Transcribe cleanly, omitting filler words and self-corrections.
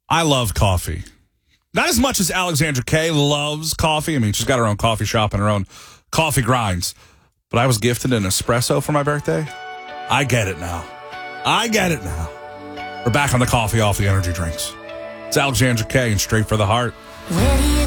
I love coffee. Not as much as Alexandra Kay loves coffee. I mean, she's got her own coffee shop and her own coffee grinds. But I was gifted an espresso for my birthday. I get it now. We're back on the coffee off the energy drinks. It's Alexandra Kay and Straight for the Heart. Where do you